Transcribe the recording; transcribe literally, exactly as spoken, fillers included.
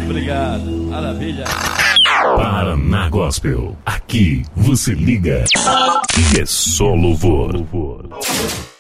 Obrigado, maravilha. Paraná Gospel, aqui você liga e é só louvor.